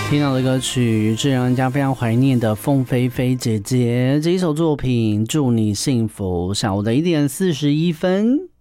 听到的歌曲是让人家非常怀念的凤飞飞姐姐这一首作品《祝你幸福》。下午的1点41分。